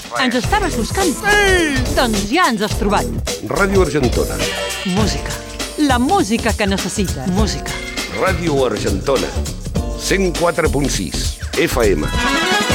Ens estaves buscant? Doncs ja ens has trobat. Ràdio Argentona. Música. La música que necessites. Música. Ràdio Argentona. 104.6 FM.